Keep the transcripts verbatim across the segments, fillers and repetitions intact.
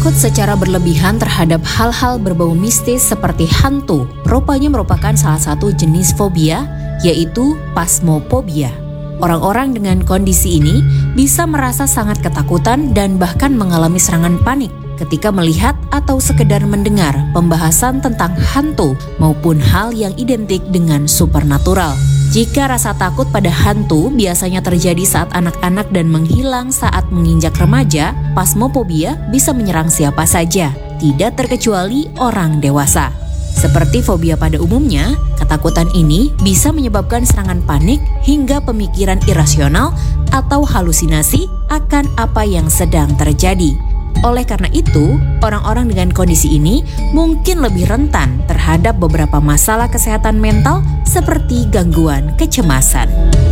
Takut secara berlebihan terhadap hal-hal berbau mistis seperti hantu rupanya merupakan salah satu jenis fobia, yaitu phasmophobia. Orang-orang dengan kondisi ini bisa merasa sangat ketakutan dan bahkan mengalami serangan panik ketika melihat atau sekedar mendengar pembahasan tentang hantu maupun hal yang identik dengan supernatural. Jika rasa takut pada hantu biasanya terjadi saat anak-anak dan menghilang saat menginjak remaja, phasmophobia bisa menyerang siapa saja, tidak terkecuali orang dewasa. Seperti fobia pada umumnya, ketakutan ini bisa menyebabkan serangan panik hingga pemikiran irasional atau halusinasi akan apa yang sedang terjadi. Oleh karena itu, orang-orang dengan kondisi ini mungkin lebih rentan terhadap beberapa masalah kesehatan mental seperti gangguan kecemasan.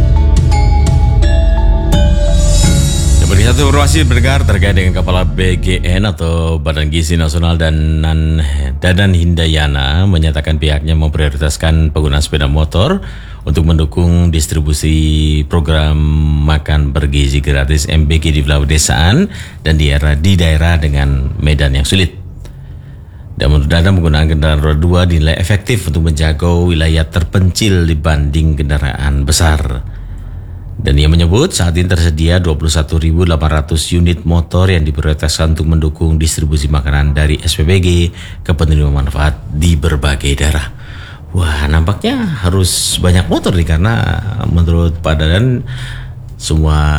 Seperti satu informasi berdengar terkait dengan Kepala B G N atau Badan Gizi Nasional dan Dadan Hindayana menyatakan pihaknya memprioritaskan penggunaan sepeda motor untuk mendukung distribusi program makan bergizi gratis M B G di wilayah pedesaan dan di daerah, di daerah dengan medan yang sulit. Dan menurut Dadan, penggunaan kendaraan roda dua dinilai efektif untuk menjangkau wilayah terpencil dibanding kendaraan besar. Dan ia menyebut saat ini tersedia dua puluh satu ribu delapan ratus unit motor yang diprioritaskan untuk mendukung distribusi makanan dari S P B G ke penerima manfaat di berbagai daerah. Wah, nampaknya harus banyak motor nih karena menurut Pak Dadan semua